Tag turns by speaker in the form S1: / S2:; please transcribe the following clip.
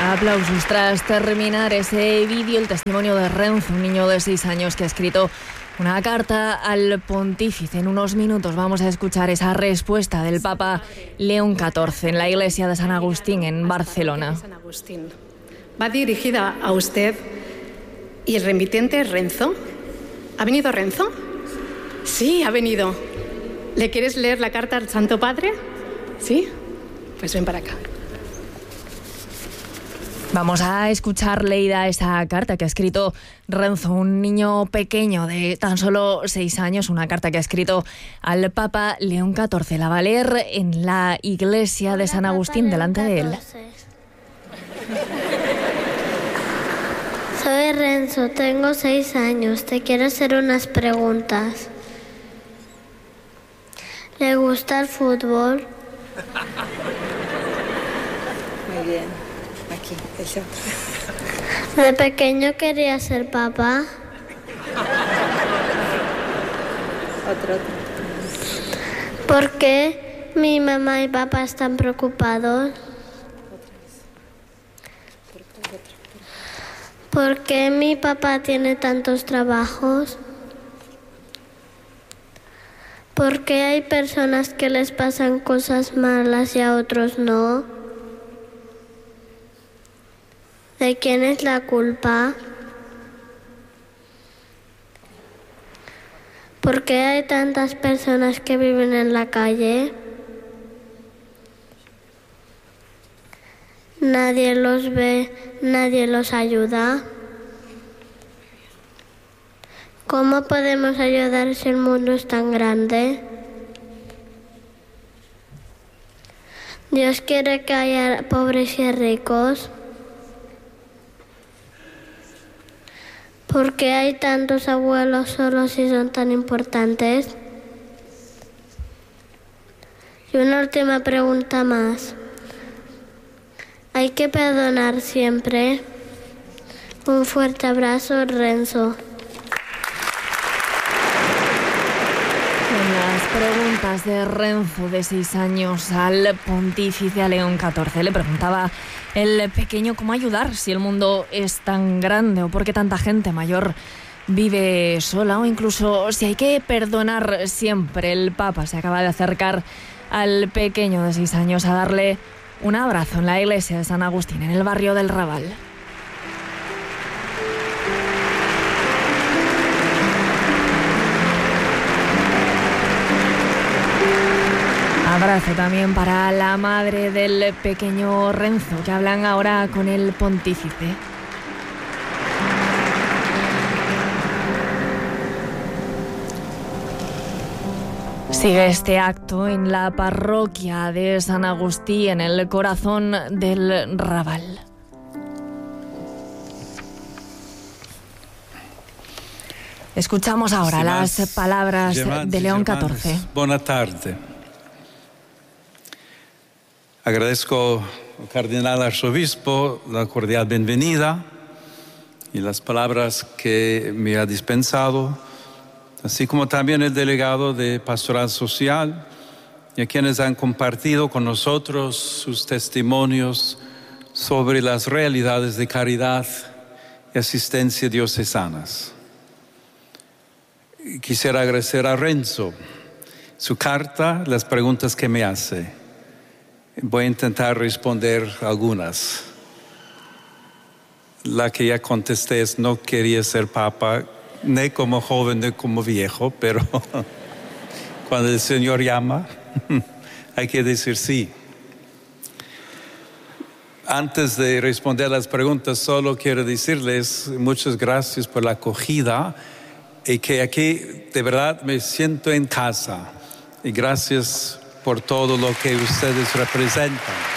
S1: Aplausos tras terminar ese vídeo, el testimonio de Renzo, un niño de 6 años que ha escrito una carta al pontífice. En unos minutos vamos a escuchar esa respuesta del Papa León XIV en la iglesia de San Agustín en Barcelona.
S2: Va dirigida a usted y el remitente es Renzo. ¿Ha venido Renzo? Sí, ha venido. ¿Le quieres leer la carta al Santo Padre? ¿Sí? Pues ven para acá.
S1: Vamos a escuchar leída esa carta que ha escrito Renzo, un niño pequeño de tan solo 6 años, una carta que ha escrito al Papa León XIV. La va a leer en la iglesia de San Agustín delante de él.
S3: Soy Renzo, tengo 6 años, te quiero hacer unas preguntas. ¿Le gusta el fútbol?
S4: Muy bien. Aquí, eso.
S3: De pequeño quería ser papá.
S4: Otro.
S3: ¿Por qué mi mamá y papá están preocupados? ¿Por qué mi papá tiene tantos trabajos? ¿Por qué hay personas que les pasan cosas malas y a otros no? ¿De quién es la culpa? ¿Por qué hay tantas personas que viven en la calle? Nadie los ve, nadie los ayuda. ¿Cómo podemos ayudar si el mundo es tan grande? Dios quiere que haya pobres y ricos. ¿Por qué hay tantos abuelos solos y son tan importantes? Y una última pregunta más. ¿Hay que perdonar siempre? Un fuerte abrazo, Renzo.
S1: Las preguntas de Renzo, de 6 años, al pontífice, a León XIV. Le preguntaba el pequeño cómo ayudar si el mundo es tan grande o por qué tanta gente mayor vive sola, o incluso si hay que perdonar siempre. El Papa se acaba de acercar al pequeño de 6 años a darle un abrazo en la iglesia de San Agustín, en el barrio del Raval. Abrazo también para la madre del pequeño Renzo, que hablan ahora con el pontífice. Sigue este acto en la parroquia de San Agustín, en el corazón del Raval. Escuchamos ahora las palabras de León XIV.
S5: Buenas tardes. Agradezco al cardenal arzobispo la cordial bienvenida y las palabras que me ha dispensado, así como también el delegado de Pastoral Social y a quienes han compartido con nosotros sus testimonios sobre las realidades de caridad y asistencia diocesanas. Quisiera agradecer a Renzo su carta, las preguntas que me hace. Voy a intentar responder algunas. La que ya contesté es: no quería ser papa, ni como joven ni como viejo, pero cuando el Señor llama, hay que decir sí. Antes de responder las preguntas, solo quiero decirles muchas gracias por la acogida y que aquí de verdad me siento en casa. Y gracias por todo lo que ustedes representan.